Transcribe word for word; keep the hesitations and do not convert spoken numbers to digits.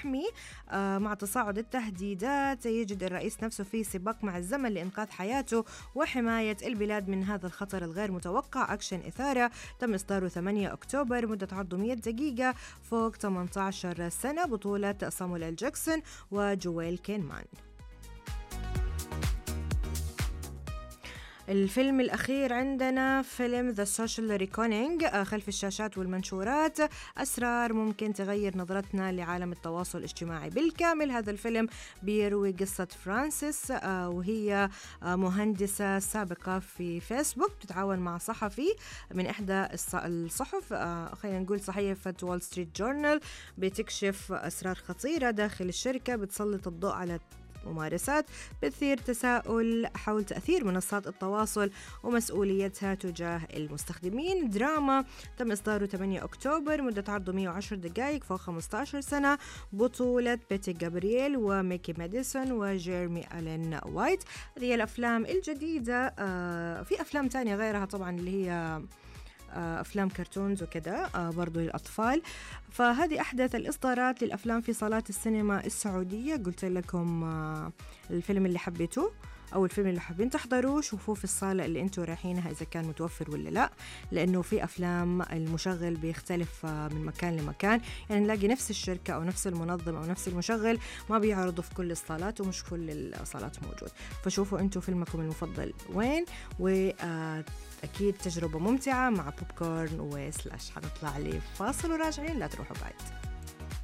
محمي مع تصاعد التهديدات، يجد الرئيس نفسه في سباق مع الزمن لإنقاذ حياته وحماية البلاد من هذا الخطر الغير متوقع. أكشن إثارة، تم إصداره ثمانية أكتوبر، مدة عرضه مية دقيقة، فوق ثمانية عشر سنة، بطولة صامويل إل جاكسون وجويل كينمان. الفيلم الأخير عندنا فيلم The Social Reckoning، خلف الشاشات والمنشورات، أسرار ممكن تغير نظرتنا لعالم التواصل الاجتماعي بالكامل. هذا الفيلم بيروي قصة فرانسيس، وهي مهندسة سابقة في فيسبوك، تتعاون مع صحفي من إحدى الصحف، خلينا نقول صحيفة وول ستريت جورنال، بتكشف أسرار خطيرة داخل الشركة، بتسلط الضوء على ممارسات بتثير تساؤل حول تأثير منصات التواصل ومسؤوليتها تجاه المستخدمين. دراما، تم إصداره ثمانية أكتوبر، مدة عرضه مية وعشر دقائق، فوق خمسة عشر سنة، بطولة بيتي جابرييل وميكي ماديسون وجيرمي ألين وايت. هذه الأفلام الجديدة. آه في أفلام تانية غيرها طبعا اللي هي أفلام كرتونز وكذا برضو للأطفال. فهذه أحدث الإصدارات للأفلام في صالات السينما السعودية. قلت لكم الفيلم اللي حبيتوه أو الفيلم اللي حابين تحضروه شوفوه في الصالة اللي أنتوا رايحينها إذا كان متوفر ولا لا، لأنه في أفلام المشغل بيختلف من مكان لمكان، يعني نلاقي نفس الشركة أو نفس المنظم أو نفس المشغل ما بيعرضوا في كل الصالات ومش كل الصالات موجود. فشوفوا أنتوا فيلمكم المفضل وين، وأكيد تجربة ممتعة مع بوب كورن وسلاش. حنطلع لي فاصل وراجعين، لا تروحوا بعيد.